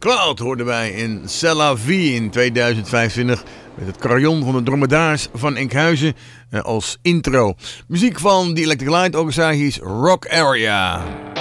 Cloud hoorden wij in C'est la Vie in 2025 met het carillon van de dromedaars van Enkhuizen als intro. Muziek van The Electric Light Orchestra is Rock Area.